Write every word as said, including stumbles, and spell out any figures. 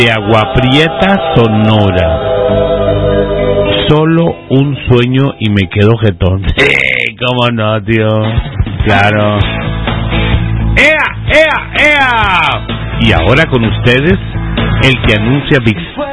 de Agua Prieta, Sonora. Solo un sueño y me quedo jetón. Sí, cómo no, tío. Claro. ¡Ea, ea, ea! Y ahora con ustedes, el que anuncia Big